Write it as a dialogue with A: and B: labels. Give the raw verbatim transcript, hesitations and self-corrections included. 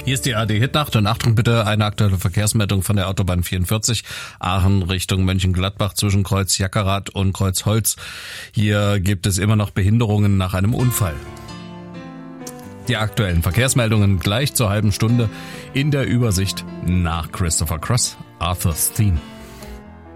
A: Hier ist die A D Hitnacht und Achtung bitte, eine aktuelle Verkehrsmeldung von der Autobahn vierundvierzig, Aachen Richtung Mönchengladbach zwischen Kreuz Jackerath und Kreuz Holz. Hier gibt es immer noch Behinderungen nach einem Unfall. Die aktuellen Verkehrsmeldungen gleich zur halben Stunde in der Übersicht nach Christopher Cross, Arthur's Theme.